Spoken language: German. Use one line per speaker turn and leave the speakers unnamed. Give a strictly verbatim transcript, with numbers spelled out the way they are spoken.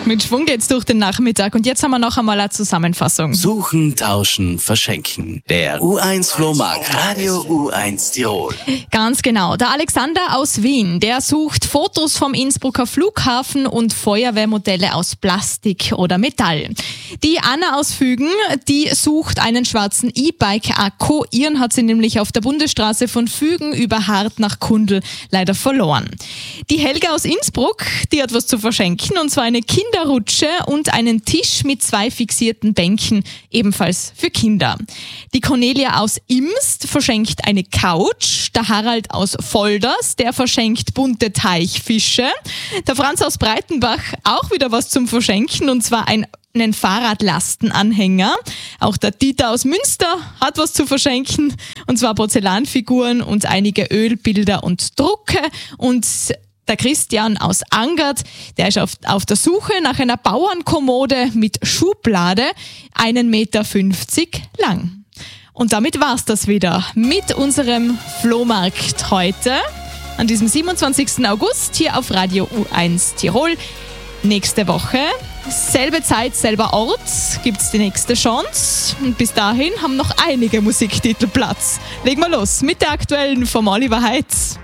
Mit Schwung geht's durch den Nachmittag und jetzt haben wir noch einmal eine Zusammenfassung.
Suchen, tauschen, verschenken. Der U eins Flohmarkt Radio U eins Tirol.
Ganz genau. Der Alexander aus Wien, der sucht Fotos vom Innsbrucker Flughafen und Feuerwehrmodelle aus Plastik oder Metall. Die Anna aus Fügen, die sucht einen schwarzen E-Bike-Akku. Ihren hat sie nämlich auf der Bundesstraße von Fügen über Hart nach Kundl leider verloren. Die Helga aus Innsbruck, die hat was zu verschenken, und zwar eine Kinderrutsche und einen Tisch mit zwei fixierten Bänken, ebenfalls für Kinder. Die Cornelia aus Imst verschenkt eine Couch. Der Harald aus Volders, der verschenkt bunte Teichfische. Der Franz aus Breitenbach, auch wieder was zum Verschenken, und zwar ein einen Fahrradlastenanhänger. Auch der Dieter aus Münster hat was zu verschenken, und zwar Porzellanfiguren und einige Ölbilder und Drucke. Und der Christian aus Angert, der ist auf, auf der Suche nach einer Bauernkommode mit Schublade, einen Meter fünfzig lang. Und damit war's das wieder mit unserem Flohmarkt heute, an diesem siebenundzwanzigsten August, hier auf Radio U eins Tirol. Nächste Woche, selbe Zeit, selber Ort, gibt's die nächste Chance. Und bis dahin haben noch einige Musiktitel Platz. Legen wir los mit der aktuellen vom Oliver Heitz.